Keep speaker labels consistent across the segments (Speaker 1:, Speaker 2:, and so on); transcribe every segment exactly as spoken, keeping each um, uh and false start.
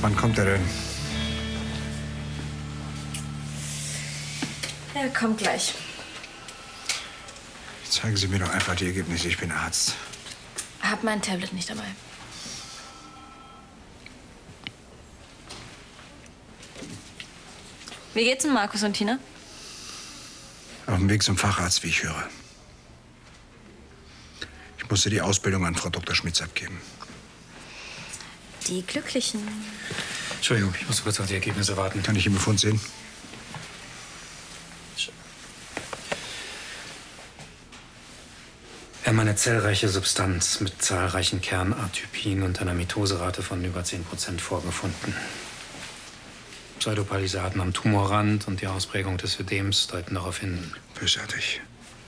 Speaker 1: Wann kommt er denn?
Speaker 2: Er kommt gleich.
Speaker 1: Zeigen Sie mir doch einfach die Ergebnisse. Ich bin Arzt.
Speaker 2: Hab mein Tablet nicht dabei. Wie geht's denn Markus und Tina?
Speaker 1: Auf dem Weg zum Facharzt, wie ich höre. Ich musste die Ausbildung an Frau Doktor Schmitz abgeben.
Speaker 2: Die Glücklichen.
Speaker 3: Entschuldigung, ich muss kurz auf die Ergebnisse warten.
Speaker 1: Kann ich den Befund sehen?
Speaker 3: Wir haben eine zellreiche Substanz mit zahlreichen Kernatypien und einer Mitoserate von über zehn Prozent vorgefunden. Pseudopalisaden am Tumorrand und die Ausprägung des Ödems deuten darauf hin.
Speaker 1: Bösartig.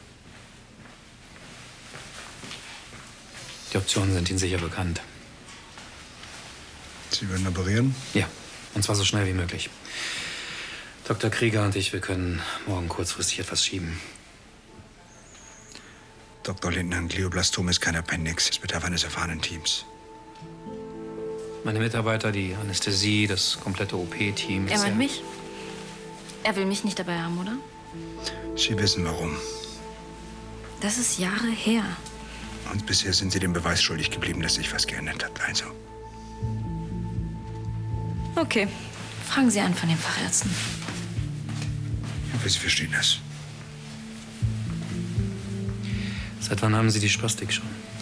Speaker 3: Die Optionen sind Ihnen sicher bekannt.
Speaker 1: Sie würden operieren?
Speaker 3: Ja, und zwar so schnell wie möglich. Doktor Krieger und ich, wir können morgen kurzfristig etwas schieben.
Speaker 1: Doktor Lindner, ein Glioblastom ist kein Appendix. Es bedarf eines erfahrenen Teams.
Speaker 3: Meine Mitarbeiter, die Anästhesie, das komplette O P-Team.
Speaker 2: Er meint mich? Er will mich nicht dabei haben, oder?
Speaker 1: Sie wissen warum.
Speaker 2: Das ist Jahre her.
Speaker 1: Und bisher sind Sie dem Beweis schuldig geblieben, dass sich was geändert hat. Also.
Speaker 2: Okay. Fragen Sie einen von den Fachärzten.
Speaker 1: Ich hoffe, Sie verstehen das.
Speaker 3: Seit wann haben Sie die Spastik schon?